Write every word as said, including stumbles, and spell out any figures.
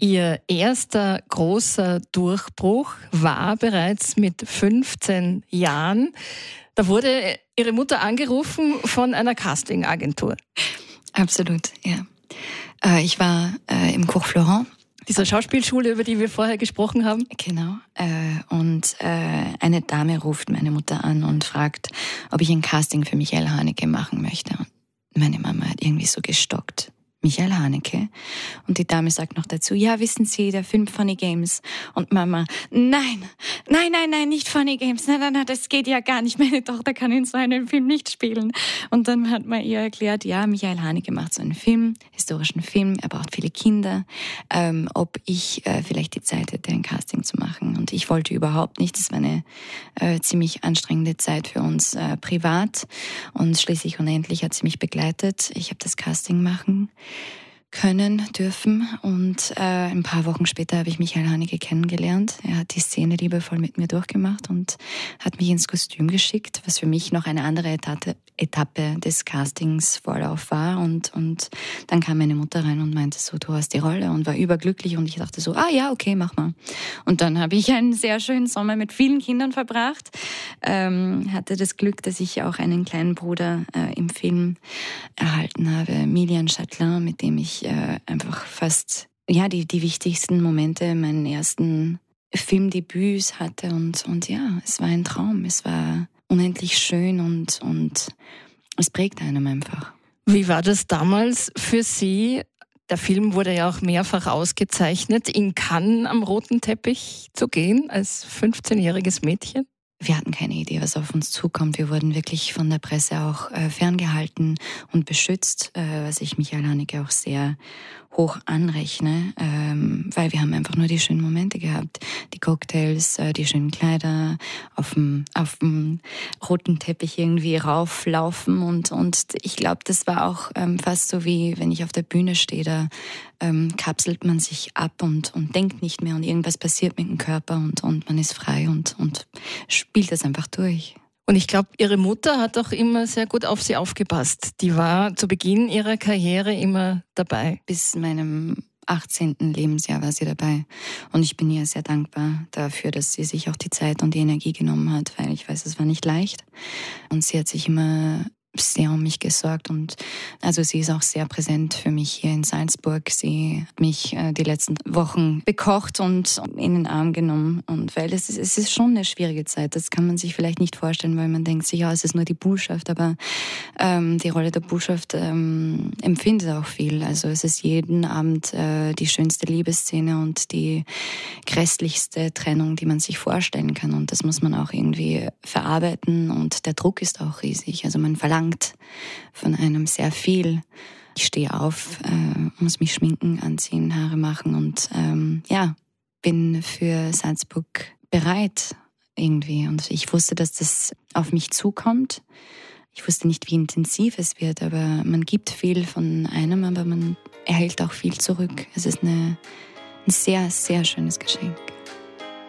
Ihr erster großer Durchbruch war bereits mit fünfzehn Jahren. Da wurde Ihre Mutter angerufen von einer Castingagentur. Absolut, ja. Äh, ich war äh, im Cours Florent. Dieser Schauspielschule, über die wir vorher gesprochen haben. Genau. Äh, und äh, eine Dame ruft meine Mutter an und fragt, ob ich ein Casting für Michael Haneke machen möchte. Und meine Mama hat irgendwie so gestockt. Michael Haneke. Und die Dame sagt noch dazu, ja, wissen Sie, der Film Funny Games. Und Mama, nein, nein, nein, nein, nicht Funny Games. Nein, nein, nein, das geht ja gar nicht. Meine Tochter kann in so einem Film nicht spielen. Und dann hat man ihr erklärt, ja, Michael Haneke macht so einen Film, historischen Film, er braucht viele Kinder, ähm, ob ich äh, vielleicht die Zeit hätte, ein Casting zu machen. Und ich wollte überhaupt nicht. Das war eine äh, ziemlich anstrengende Zeit für uns äh, privat. Und schließlich und endlich hat sie mich begleitet. Ich habe das Casting machen können, dürfen. Und äh, ein paar Wochen später habe ich Michael Haneke kennengelernt. Er hat die Szene liebevoll mit mir durchgemacht und hat mich ins Kostüm geschickt, was für mich noch eine andere Etappe, Etappe des Castings Vorlauf war. Und, und dann kam meine Mutter rein und meinte so, du hast die Rolle, und war überglücklich. Und ich dachte so, ah ja, okay, mach mal. Und dann habe ich einen sehr schönen Sommer mit vielen Kindern verbracht. Ähm, hatte das Glück, dass ich auch einen kleinen Bruder äh, im Film erhalten habe, Milian Chatelain, mit dem ich äh, einfach fast ja die die wichtigsten Momente meinen ersten Filmdebüts hatte, und und ja, es war ein Traum, es war unendlich schön, und und es prägt einem einfach. Wie war das damals für Sie? Der Film wurde ja auch mehrfach ausgezeichnet, in Cannes am roten Teppich zu gehen als fünfzehnjähriges Mädchen. Wir hatten keine Idee, was auf uns zukommt. Wir wurden wirklich von der Presse auch äh, ferngehalten und beschützt, äh, was ich Michael Haneke auch sehr hoch anrechne, ähm, weil wir haben einfach nur die schönen Momente gehabt. Die Cocktails, äh, die schönen Kleider, auf dem auf dem roten Teppich irgendwie rauflaufen, und und ich glaube, das war auch ähm, fast so, wie wenn ich auf der Bühne stehe, da ähm, kapselt man sich ab und und denkt nicht mehr, und irgendwas passiert mit dem Körper, und und man ist frei und und spielt das einfach durch. Und ich glaube, Ihre Mutter hat auch immer sehr gut auf Sie aufgepasst. Die war zu Beginn ihrer Karriere immer dabei. Bis meinem achtzehnten Lebensjahr war sie dabei. Und ich bin ihr sehr dankbar dafür, dass sie sich auch die Zeit und die Energie genommen hat, weil ich weiß, es war nicht leicht. Und sie hat sich immer sehr um mich gesorgt, und also sie ist auch sehr präsent für mich hier in Salzburg. Sie hat mich äh, die letzten Wochen bekocht und in den Arm genommen, und weil es ist, es ist schon eine schwierige Zeit, das kann man sich vielleicht nicht vorstellen, weil man denkt sich, ja, es ist nur die Bullschaft, aber ähm, die Rolle der Bullschaft ähm, empfindet auch viel. Also es ist jeden Abend äh, die schönste Liebesszene und die grässlichste Trennung, die man sich vorstellen kann, und das muss man auch irgendwie verarbeiten, und der Druck ist auch riesig. Also man verlangt von einem sehr viel. Ich stehe auf, äh, muss mich schminken, anziehen, Haare machen, und ähm, ja, bin für Salzburg bereit irgendwie. Und ich wusste, dass das auf mich zukommt. Ich wusste nicht, wie intensiv es wird, aber man gibt viel von einem, aber man erhält auch viel zurück. Es ist eine, ein sehr, sehr schönes Geschenk.